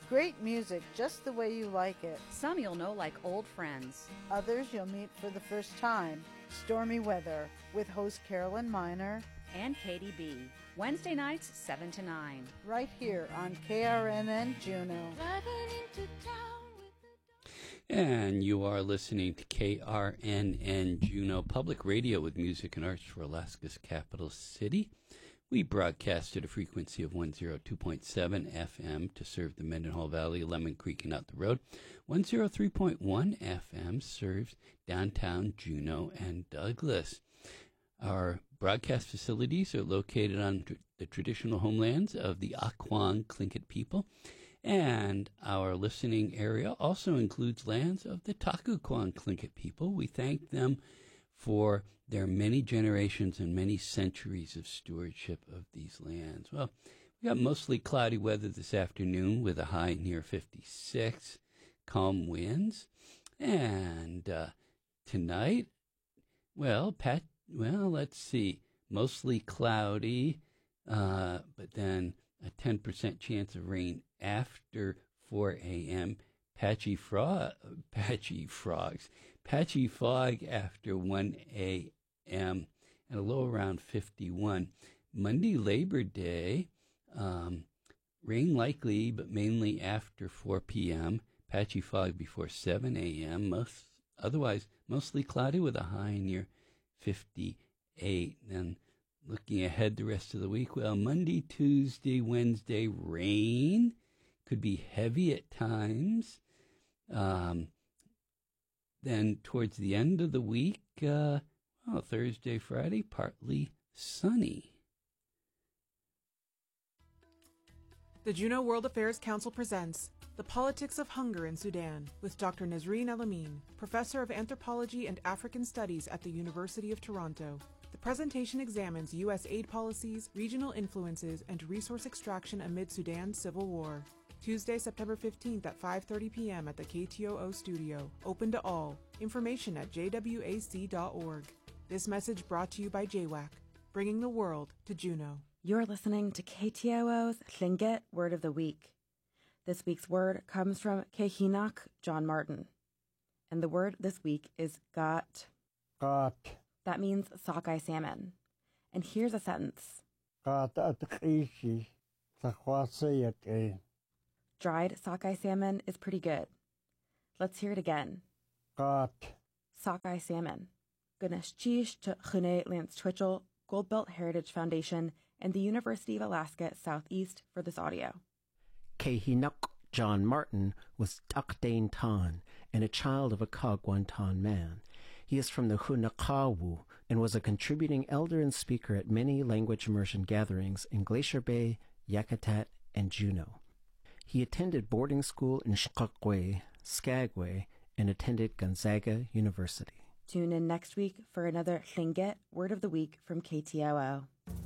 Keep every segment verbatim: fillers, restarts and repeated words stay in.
Great music just the way you like it. Some you'll know like old friends. Others you'll meet for the first time. Stormy Weather with host Carolyn Miner and Katie B. Wednesday nights, seven to nine. Right here on K R N N Juneau. And you are listening to K R N N Juneau Public Radio with music and arts for Alaska's capital city. We broadcast at a frequency of one oh two point seven F M to serve the Mendenhall Valley, Lemon Creek, and out the road. one oh three point one F M serves downtown Juneau and Douglas. Our broadcast facilities are located on tr- the traditional homelands of the Akwang Tlingit people, and our listening area also includes lands of the Takukwang Tlingit people. We thank them for their many generations and many centuries of stewardship of these lands. Well, we got mostly cloudy weather this afternoon with a high near fifty-six, calm winds. And uh, tonight, well, Pat, well, let's see, mostly cloudy, uh, but then a ten percent chance of rain after four a.m., patchy, fro- patchy frogs, patchy fog after one a.m., and a low around fifty-one. Monday, Labor Day, um, rain likely, but mainly after four p.m., patchy fog before seven a.m., most, otherwise mostly cloudy with a high near fifty-eight. And looking ahead the rest of the week, well, Monday, Tuesday, Wednesday, rain, could be heavy at times. Um, then towards the end of the week, uh, well, Thursday, Friday, partly sunny. The Juneau World Affairs Council presents The Politics of Hunger in Sudan with Doctor Nazreen El-Amin, Professor of Anthropology and African Studies at the University of Toronto. The presentation examines U S aid policies, regional influences, and resource extraction amid Sudan's civil war. Tuesday, September fifteenth at five thirty p.m. at the K T O O studio. Open to all. Information at j w a c dot org. This message brought to you by J W A C, bringing the world to Juneau. You're listening to K T O O's Tlingit Word of the Week. This week's word comes from Kehinak John Martin. And the word this week is gat. Gat. That means sockeye salmon. And here's a sentence. Dried sockeye salmon is pretty good. Let's hear it again. Gat. Sockeye salmon. Gunashchish to Chune Lance Twitchell, Goldbelt Heritage Foundation, and the University of Alaska Southeast for this audio. Kehinuk John Martin was Takdane Tan and a child of a Kagwantan man. He is from the Hunakawu and was a contributing elder and speaker at many language immersion gatherings in Glacier Bay, Yakutat, and Juneau. He attended boarding school in Shkakwe, Skagway, and attended Gonzaga University. Tune in next week for another Tlingit Word of the Week from K T O O.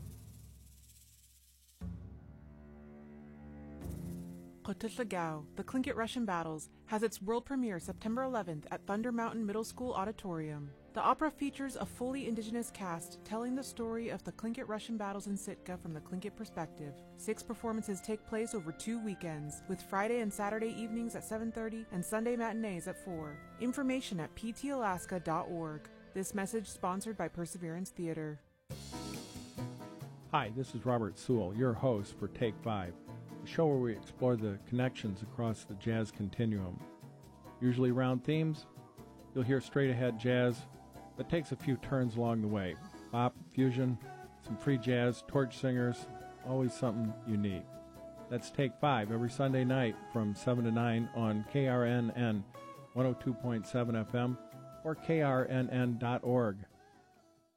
Qotitlagao, The Tlingit Russian Battles, has its world premiere September eleventh at Thunder Mountain Middle School Auditorium. The opera features a fully indigenous cast telling the story of the Tlingit Russian battles in Sitka from the Tlingit perspective. Six performances take place over two weekends, with Friday and Saturday evenings at seven thirty and Sunday matinees at four. Information at p t alaska dot org. This message sponsored by Perseverance Theater. Hi, this is Robert Sewell, your host for Take Five, a show where we explore the connections across the jazz continuum. Usually around themes, you'll hear straight-ahead jazz that takes a few turns along the way. Pop, fusion, some free jazz, torch singers, always something unique. That's Take Five every Sunday night from seven to nine on K R N N one oh two point seven F M or K R N N dot org.